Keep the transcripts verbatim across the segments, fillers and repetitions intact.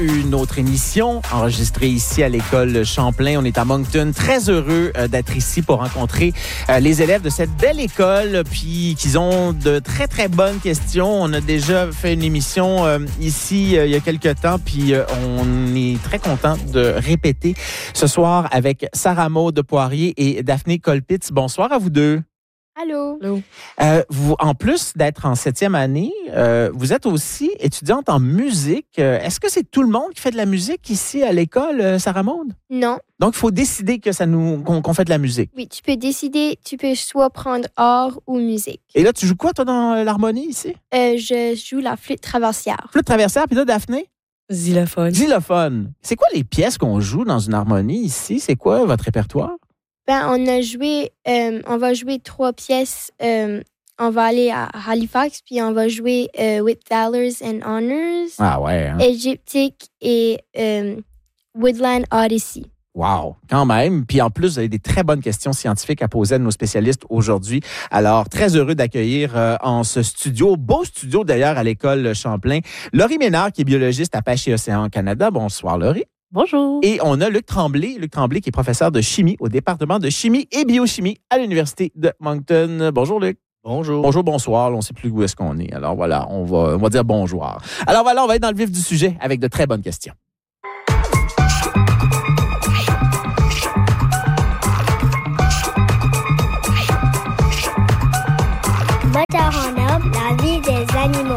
Une autre émission enregistrée ici à l'école Champlain. On est à Moncton. Très heureux euh, d'être ici pour rencontrer euh, les élèves de cette belle école, puis qu'ils ont de très, très bonnes questions. On a déjà fait une émission euh, ici euh, il y a quelques temps, puis euh, on est très content de répéter ce soir avec Sarah Maud Poirier et Daphné Colpitz. Bonsoir à vous deux. Allô. Allô. Euh, vous, en plus d'être en septième année, euh, vous êtes aussi étudiante en musique. Euh, est-ce que c'est tout le monde qui fait de la musique ici à l'école, euh, Sarah Maud? Non. Donc, il faut décider que ça nous, qu'on, qu'on fait de la musique. Oui, tu peux décider, tu peux soit prendre art ou musique. Et là, tu joues quoi, toi, dans l'harmonie ici? Euh, je joue la flûte traversière. Flûte traversière, puis là, Daphné? Xylophone. Xylophone. C'est quoi les pièces qu'on joue dans une harmonie ici? C'est quoi votre répertoire? Ben, on a joué, euh, on va jouer trois pièces. Euh, on va aller à Halifax, puis on va jouer euh, With Valors and Honors, Ah ouais, hein? Égyptique et euh, Woodland Odyssey. Wow, quand même. Puis en plus, vous avez des très bonnes questions scientifiques à poser à nos spécialistes aujourd'hui. Alors, très heureux d'accueillir euh, en ce studio, beau studio d'ailleurs à l'école Champlain, Laurie Ménard, qui est biologiste à Pêche et Océan Canada. Bonsoir, Laurie. Bonjour. Et on a Luc Tremblay, Luc Tremblay qui est professeur de chimie au département de chimie et biochimie à l'Université de Moncton. Bonjour, Luc. Bonjour. Bonjour, bonsoir. On ne sait plus où est-ce qu'on est. Alors voilà, on va, on va dire bonjour. Alors voilà, on va être dans le vif du sujet avec de très bonnes questions. Moteur en herbe, la vie des animaux.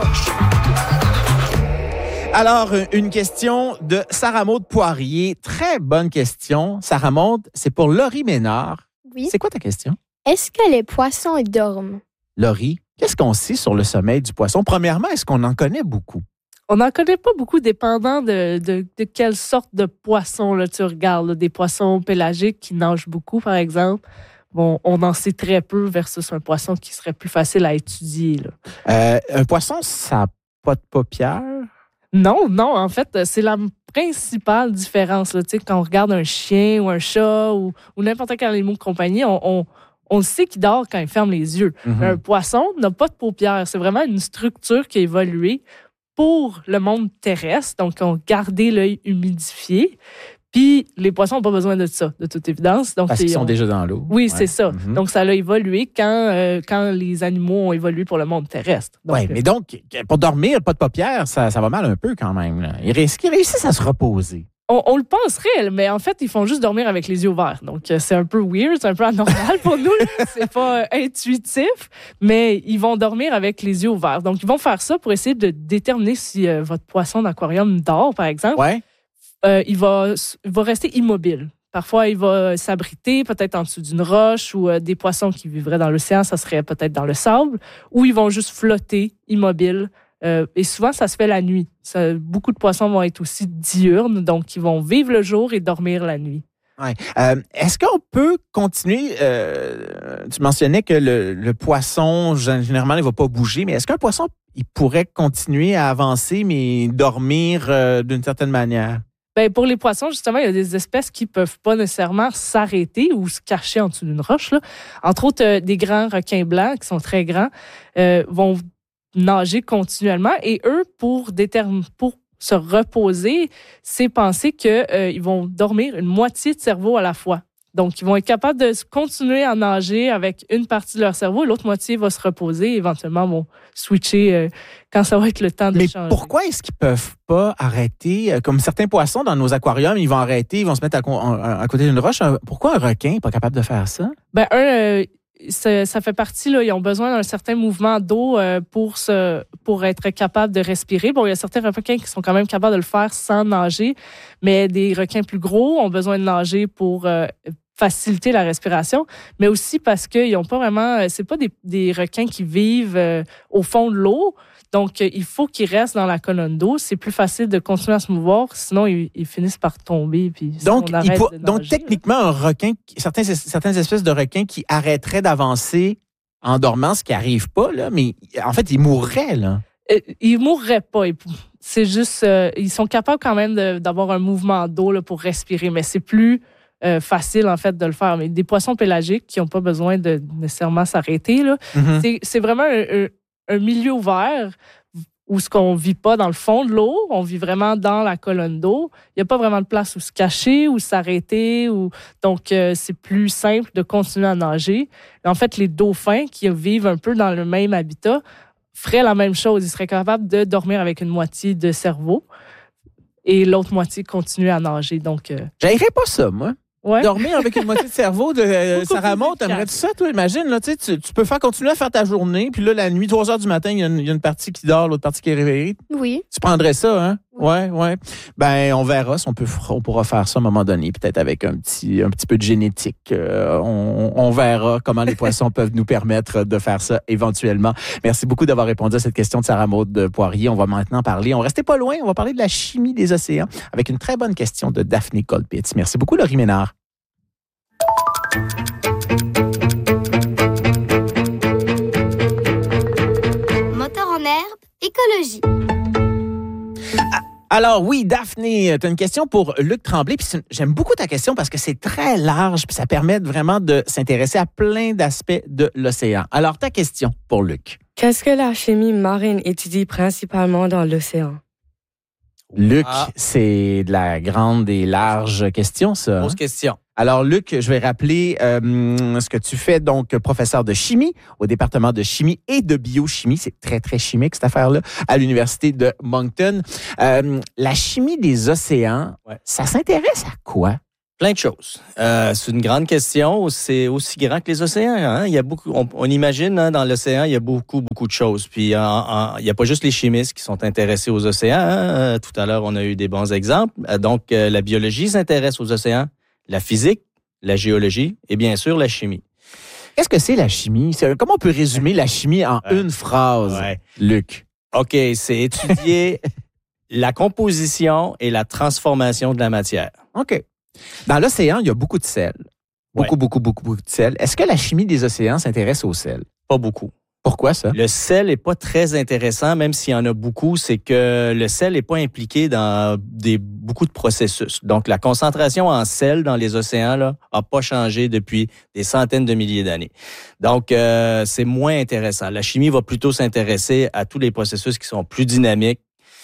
Alors, une question de Sarah Maud Poirier. Très bonne question. Sarah Maud, c'est pour Laurie Ménard. Oui. C'est quoi ta question? Est-ce que les poissons dorment? Laurie, qu'est-ce qu'on sait sur le sommeil du poisson? Premièrement, est-ce qu'on en connaît beaucoup? On n'en connaît pas beaucoup, dépendant de, de, de quelle sorte de poisson là, tu regardes. Là. Des poissons pélagiques qui nagent beaucoup, par exemple. Bon, on en sait très peu versus un poisson qui serait plus facile à étudier. Là. Euh, un poisson, ça n'a pas de paupières? Non, non, en fait, c'est la principale différence. Là, quand on regarde un chien ou un chat ou, ou n'importe quel animal de compagnie, on, on, on sait qu'il dort quand il ferme les yeux. Mm-hmm. Un poisson n'a pas de paupières. C'est vraiment une structure qui a évolué pour le monde terrestre. Donc, on gardait l'œil humidifié. Puis, les poissons n'ont pas besoin de ça, de toute évidence. Donc, Parce qu'ils on... sont déjà dans l'eau. Oui, Ouais. c'est ça. Mm-hmm. Donc, ça a évolué quand, euh, quand les animaux ont évolué pour le monde terrestre. Oui, mais donc, pour dormir, pas de paupières, ça, ça va mal un peu quand même. Là. Ils, ré- ils réussissent à se reposer. On, on le penserait, mais en fait, ils font juste dormir avec les yeux ouverts. Donc, euh, c'est un peu weird, c'est un peu anormal pour nous. Là. C'est pas euh, intuitif, mais ils vont dormir avec les yeux ouverts. Donc, ils vont faire ça pour essayer de déterminer si euh, votre poisson d'aquarium dort, par exemple. Ouais. Euh, il, va, il va rester immobile. Parfois, il va s'abriter peut-être en dessous d'une roche ou euh, des poissons qui vivraient dans l'océan, ça serait peut-être dans le sable, ou ils vont juste flotter immobiles. Euh, et souvent, ça se fait la nuit. Ça, beaucoup de poissons vont être aussi diurnes, donc ils vont vivre le jour et dormir la nuit. Ouais. Euh, est-ce qu'on peut continuer? Euh, tu mentionnais que le, le poisson, généralement, il ne va pas bouger, mais est-ce qu'un poisson, il pourrait continuer à avancer, mais dormir euh, d'une certaine manière? Ben, pour les poissons, justement, il y a des espèces qui ne peuvent pas nécessairement s'arrêter ou se cacher en dessous d'une roche. Là. Entre autres, euh, des grands requins blancs qui sont très grands euh, vont nager continuellement et eux, pour, déterm- pour se reposer, c'est penser qu'ils euh, vont dormir une moitié de cerveau à la fois. Donc, ils vont être capables de continuer à nager avec une partie de leur cerveau et l'autre moitié va se reposer et éventuellement vont switcher euh, quand ça va être le temps de Mais changer. pourquoi est-ce qu'ils peuvent pas arrêter? euh, Comme certains poissons dans nos aquariums, ils vont arrêter, ils vont se mettre à, co- à- à côté d'une roche. Un- Pourquoi un requin n'est pas capable de faire ça? Ben, un, euh, ça, ça fait partie, là, ils ont besoin d'un certain mouvement d'eau euh, pour, se, pour être capable de respirer. Bon, il y a certains requins qui sont quand même capables de le faire sans nager, mais des requins plus gros ont besoin de nager pour euh, faciliter la respiration, mais aussi parce qu'ils n'ont pas vraiment... C'est pas des, des requins qui vivent euh, au fond de l'eau, donc euh, il faut qu'ils restent dans la colonne d'eau. C'est plus facile de continuer à se mouvoir, sinon ils, ils finissent par tomber. Puis Donc, on il arrête faut- de donc nager, techniquement, un requin, certains, certaines espèces de requins qui arrêteraient d'avancer en dormant, ce qui n'arrive pas, là, mais en fait, ils mourraient, là. Euh, ils mourraient pas. C'est juste... Euh, ils sont capables quand même de, d'avoir un mouvement d'eau là, pour respirer, mais c'est plus... Euh, facile, en fait, de le faire. Mais des poissons pélagiques qui n'ont pas besoin de nécessairement s'arrêter, là, Mm-hmm. c'est, c'est vraiment un, un, un milieu ouvert où ce qu'on vit pas dans le fond de l'eau, on vit vraiment dans la colonne d'eau. Il n'y a pas vraiment de place où se cacher, où s'arrêter. Où... Donc, euh, c'est plus simple de continuer à nager. Et en fait, les dauphins qui vivent un peu dans le même habitat feraient la même chose. Ils seraient capables de dormir avec une moitié de cerveau et l'autre moitié continuer à nager. Donc, euh... j'haïrais pas ça, moi. Ouais. Dormir avec une moitié de cerveau de euh, Sarah Maud, t'aimerais-tu ça, toi? Imagine, là, tu, tu peux faire continuer à faire ta journée, puis là, la nuit, trois heures du matin, il y, y a une partie qui dort, l'autre partie qui est réveillée. Oui. Tu prendrais ça, hein? Oui. Ouais, ouais. Ben, on verra si on peut, on pourra faire ça à un moment donné, peut-être avec un petit, un petit peu de génétique. Euh, on, on verra comment les poissons peuvent nous permettre de faire ça éventuellement. Merci beaucoup d'avoir répondu à cette question de Sarah Maud Poirier. On va maintenant parler, on restait pas loin, on va parler de la chimie des océans avec une très bonne question de Daphné Colpitz. Merci beaucoup, Laurie Ménard. Moteur en herbe, écologie. Alors oui, Daphné, tu as une question pour Luc Tremblay. Puis j'aime beaucoup ta question parce que c'est très large puis ça permet vraiment de s'intéresser à plein d'aspects de l'océan. Alors ta question pour Luc. Qu'est-ce que la chimie marine étudie principalement dans l'océan? Luc, Ah. c'est de la grande et large question, ça. Grosse hein? question. Alors, Luc, je vais rappeler euh, ce que tu fais, donc professeur de chimie au département de chimie et de biochimie. C'est très, très chimique, cette affaire-là, à l'Université de Moncton. Euh, la chimie des océans, Ouais. ça s'intéresse à quoi? Plein de choses. Euh, c'est une grande question. C'est aussi grand que les océans. Hein? Il y a beaucoup. On, on imagine hein, dans l'océan, il y a beaucoup, beaucoup de choses. Puis en, en, il n'y a pas juste les chimistes qui sont intéressés aux océans. Hein? Tout à l'heure, on a eu des bons exemples. Donc, euh, la biologie s'intéresse aux océans, la physique, la géologie et bien sûr la chimie. Qu'est-ce que c'est la chimie? C'est, comment on peut résumer la chimie en Ouais. une phrase, Ouais. Luc? OK, c'est étudier la composition et la transformation de la matière. OK. Dans l'océan, il y a beaucoup de sel. Beaucoup, Ouais. beaucoup, beaucoup, beaucoup de sel. Est-ce que la chimie des océans s'intéresse au sel? Pas beaucoup. Pourquoi ça? Le sel est pas très intéressant, même s'il y en a beaucoup, c'est que le sel n'est pas impliqué dans des, beaucoup de processus. Donc, la concentration en sel dans les océans là a pas changé depuis des centaines de milliers d'années. Donc, euh, c'est moins intéressant. La chimie va plutôt s'intéresser à tous les processus qui sont plus dynamiques.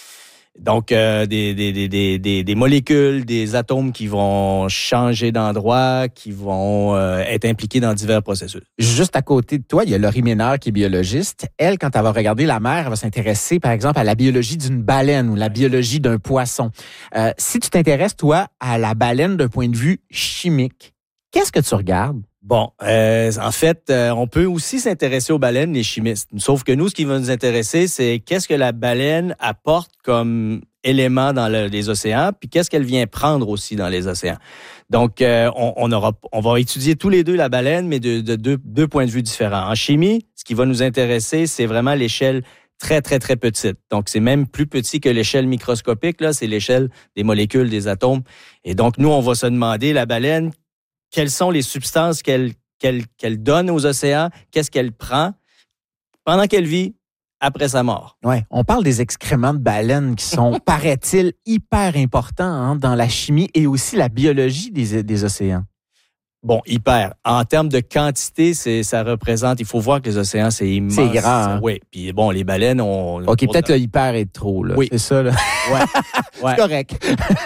Donc, euh, des, des, des, des, des, des molécules, des atomes qui vont changer d'endroit, qui vont euh, être impliqués dans divers processus. Juste à côté de toi, il y a Laurie Ménard qui est biologiste. Elle, quand elle va regarder la mer, elle va s'intéresser, par exemple, à la biologie d'une baleine ou la biologie d'un poisson. Euh, si tu t'intéresses, toi, à la baleine d'un point de vue chimique, qu'est-ce que tu regardes? Bon, euh, en fait, euh, on peut aussi s'intéresser aux baleines, les chimistes. Sauf que nous, ce qui va nous intéresser, c'est qu'est-ce que la baleine apporte comme élément dans le, les océans, puis qu'est-ce qu'elle vient prendre aussi dans les océans. Donc, euh, on, on, aura, on va étudier tous les deux la baleine, mais de, de deux, deux points de vue différents. En chimie, ce qui va nous intéresser, c'est vraiment l'échelle très, très, très petite. Donc, c'est même plus petit que l'échelle microscopique, là, c'est l'échelle des molécules, des atomes. Et donc, nous, on va se demander, la baleine, quelles sont les substances qu'elle, qu'elle, qu'elle donne aux océans, qu'est-ce qu'elle prend pendant qu'elle vit, après sa mort. Ouais, on parle des excréments de baleines qui sont, paraît-il, hyper importants hein, dans la chimie et aussi la biologie des, des océans. Bon, hyper. En termes de quantité, c'est, ça représente, il faut voir que les océans, c'est immense. C'est grand, hein? Oui. Puis bon, les baleines, on... OK, peut-être le hyper est trop, là. Oui. C'est ça, là. Ouais. ouais. C'est correct.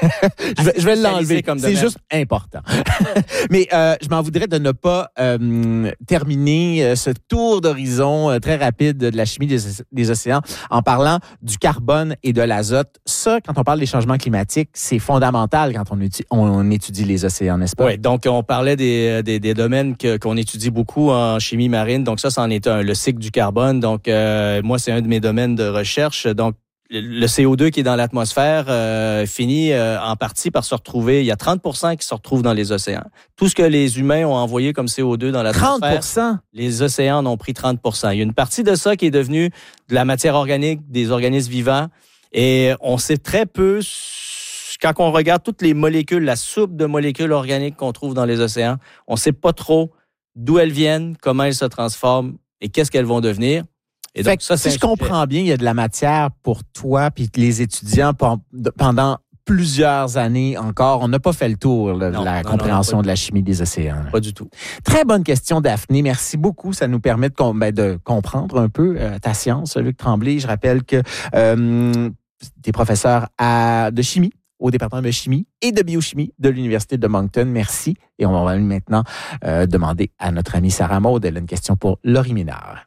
je vais, je vais l'enlever. Comme C'est domaine. juste important. Mais euh, je m'en voudrais de ne pas euh, terminer euh, ce tour d'horizon euh, très rapide de la chimie des, des océans en parlant du carbone et de l'azote. Ça, quand on parle des changements climatiques, c'est fondamental quand on étudie, on étudie les océans, n'est-ce pas? Oui, donc on parlait des, des, des domaines que, qu'on étudie beaucoup en chimie marine. Donc ça, c'en est un, le cycle du carbone. Donc euh, moi, c'est un de mes domaines de recherche. Donc le C O deux qui est dans l'atmosphère euh, finit euh, en partie par se retrouver. Il y a trente pour cent qui se retrouvent dans les océans. Tout ce que les humains ont envoyé comme C O deux dans l'atmosphère, trente pour cent? Les océans en ont pris trente pour cent. Il y a une partie de ça qui est devenue de la matière organique, des organismes vivants. Et on sait très peu, quand on regarde toutes les molécules, la soupe de molécules organiques qu'on trouve dans les océans, on ne sait pas trop d'où elles viennent, comment elles se transforment et qu'est-ce qu'elles vont devenir. Et donc, fait que, ça, c'est si je comprends bien, il y a de la matière pour toi puis les étudiants pendant plusieurs années encore. On n'a pas fait le tour là, de Non, la non, compréhension non, de la chimie des océans. Là. Pas du tout. Très bonne question, Daphné. Merci beaucoup. Ça nous permet de, com- ben, de comprendre un peu euh, ta science, Luc Tremblay. Je rappelle que euh, tu es professeur à, de chimie au département de chimie et de biochimie de l'Université de Moncton. Merci. Et on va maintenant euh, demander à notre amie Sarah Maud. Elle a une question pour Laurie Ménard.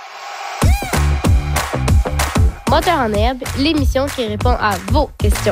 Moteur en herbe, l'émission qui répond à vos questions.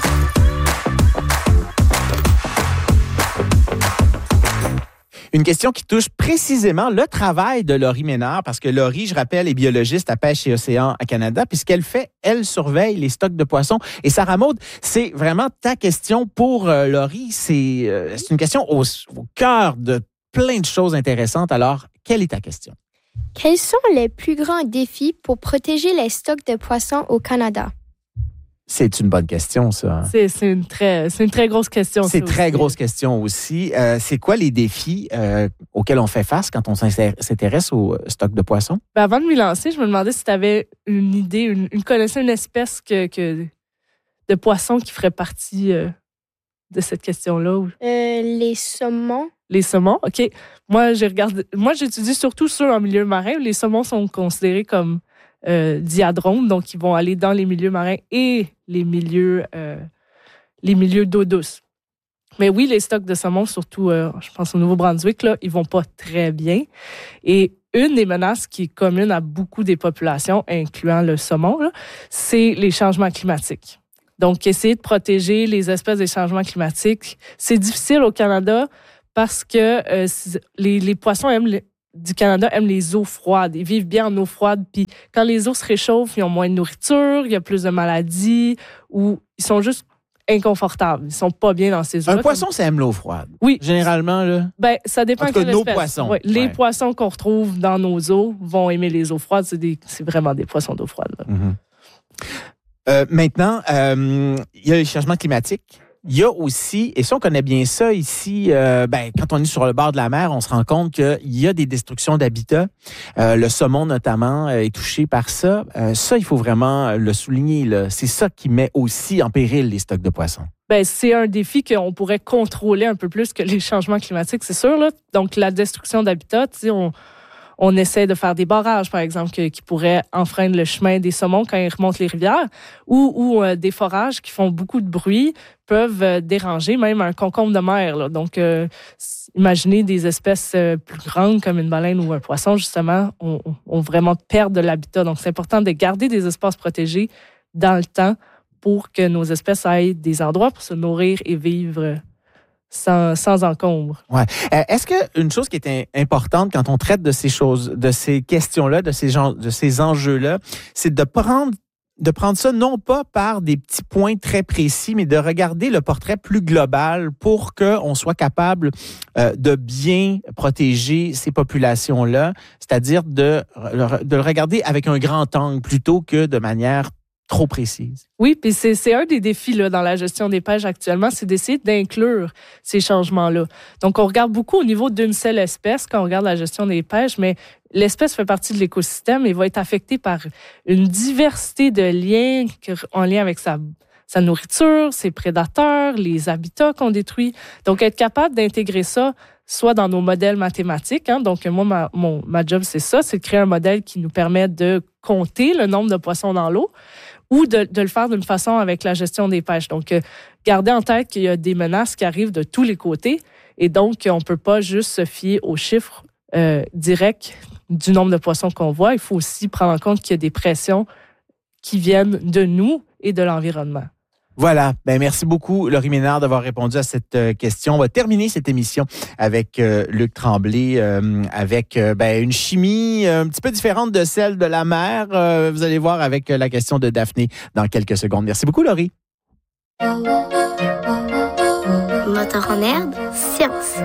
Une question qui touche précisément le travail de Laurie Ménard, parce que Laurie, je rappelle, est biologiste à Pêche et Océan à Canada, puis ce qu'elle fait, elle surveille les stocks de poissons. Et Sarah Maud, c'est vraiment ta question pour euh, Laurie. C'est, euh, c'est une question au, au cœur de plein de choses intéressantes. Alors, quelle est ta question? Quels sont les plus grands défis pour protéger les stocks de poissons au Canada? C'est une bonne question, ça. C'est, c'est, une, très, c'est une très grosse question. C'est une très aussi. grosse question aussi. Euh, c'est quoi les défis euh, auxquels on fait face quand on s'intéresse au stock de poissons? Ben avant de m'y lancer, je me demandais si tu avais une idée, une, une connaissance, une espèce que, que, de poisson qui ferait partie euh, de cette question-là. Ou... Euh, les saumons. Les saumons, OK. Moi, je regarde, moi, j'étudie surtout ceux en milieu marin. Les saumons sont considérés comme euh, diadromes, donc ils vont aller dans les milieux marins et les milieux, euh, les milieux d'eau douce. Mais oui, les stocks de saumon, surtout, euh, je pense au Nouveau-Brunswick, là, ils vont pas très bien. Et une des menaces qui est commune à beaucoup des populations, incluant le saumon, là, c'est les changements climatiques. Donc, essayer de protéger les espèces des changements climatiques, c'est difficile au Canada parce que euh, les, les poissons aiment les, du Canada aiment les eaux froides. Ils vivent bien en eau froide. Puis quand les eaux se réchauffent, ils ont moins de nourriture, il y a plus de maladies ou ils sont juste inconfortables. Ils sont pas bien dans ces eaux-là. Un poisson, ça aime l'eau froide. Oui. Généralement, là. Ben, ça dépend En tout cas, quelle nos espèce. poissons. Ouais, les Ouais. poissons qu'on retrouve dans nos eaux vont aimer les eaux froides. C'est, des, c'est vraiment des poissons d'eau froide. Là. Mm-hmm. Euh, maintenant, euh, il y a les changements climatiques. Il y a aussi, et ça, on connaît bien ça ici, euh, ben, quand on est sur le bord de la mer, on se rend compte qu'il y a des destructions d'habitats. Euh, le saumon, notamment, euh, est touché par ça. Euh, ça, il faut vraiment le souligner. Là. C'est ça qui met aussi en péril les stocks de poissons. Ben, c'est un défi qu'on pourrait contrôler un peu plus que les changements climatiques, c'est sûr. Là. Donc, la destruction d'habitats, tu sais, on... On essaie de faire des barrages, par exemple, que, qui pourraient enfreindre le chemin des saumons quand ils remontent les rivières, ou, ou euh, des forages qui font beaucoup de bruit peuvent euh, déranger même un concombre de mer. Là. Donc, euh, imaginez des espèces euh, plus grandes comme une baleine ou un poisson, justement, ont, ont vraiment perdre de l'habitat. Donc, c'est important de garder des espaces protégés dans le temps pour que nos espèces aient des endroits pour se nourrir et vivre Sans, sans encombre. Ouais. Euh, est-ce qu'une chose qui est in- importante quand on traite de ces choses, de ces questions-là, de ces, gens, de ces enjeux-là, c'est de prendre, de prendre ça non pas par des petits points très précis, mais de regarder le portrait plus global pour qu'on soit capable euh, de bien protéger ces populations-là, c'est-à-dire de, de le regarder avec un grand angle plutôt que de manière trop précise. Oui, puis c'est, c'est un des défis là, dans la gestion des pêches actuellement, c'est d'essayer d'inclure ces changements-là. Donc, on regarde beaucoup au niveau d'une seule espèce quand on regarde la gestion des pêches, mais l'espèce fait partie de l'écosystème et va être affectée par une diversité de liens en lien avec sa, sa nourriture, ses prédateurs, les habitats qu'on détruit. Donc, être capable d'intégrer ça soit dans nos modèles mathématiques. Hein, donc, moi, ma, mon, ma job, c'est ça, c'est de créer un modèle qui nous permet de compter le nombre de poissons dans l'eau, ou de, de le faire d'une façon avec la gestion des pêches. Donc, euh, gardez en tête qu'il y a des menaces qui arrivent de tous les côtés et donc on ne peut pas juste se fier aux chiffres euh, directs du nombre de poissons qu'on voit. Il faut aussi prendre en compte qu'il y a des pressions qui viennent de nous et de l'environnement. Voilà. Ben, merci beaucoup, Laurie Ménard, d'avoir répondu à cette euh, question. On va terminer cette émission avec euh, Luc Tremblay, euh, avec euh, ben, une chimie un petit peu différente de celle de la mer. Euh, vous allez voir avec euh, la question de Daphné dans quelques secondes. Merci beaucoup, Laurie. Moteur en herbe, science.